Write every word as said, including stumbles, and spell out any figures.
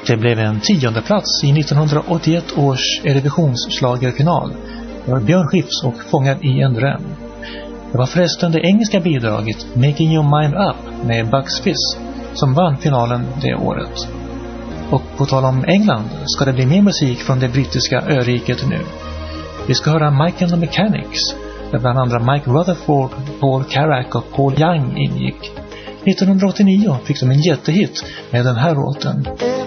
Det blev en tionde plats i nittonhundraåttioett års Eurovisionsschlagerfinal. Det var Björn Skifs och Fångad i en dröm. Det var förresten det engelska bidraget Making Your Mind Up med Bucks Fizz som vann finalen det året. Och på tal om England ska det bli mer musik från det brittiska öriket nu. Vi ska höra Mike and the Mechanics, där bland andra Mike Rutherford, Paul Carrack och Paul Young ingick. nittonhundraåttionio fick de en jättehit med den här låten.